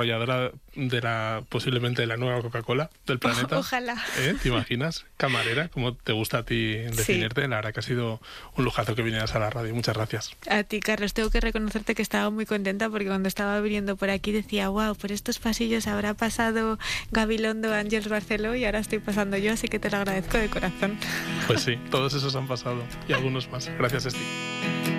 desarrolladora posiblemente de la nueva Coca-Cola del planeta. Ojalá. ¿Te imaginas? Camarera, como te gusta a ti definirte. Sí. La verdad que ha sido un lujazo que vinieras a la radio. Muchas gracias. A ti, Carlos, tengo que reconocerte que estaba muy contenta porque cuando estaba viniendo por aquí decía, wow, por estos pasillos habrá pasado Gabilondo, Àngels Barceló y ahora estoy pasando yo, así que te lo agradezco de corazón. Pues sí, todos esos han pasado y algunos más. Gracias, Esti.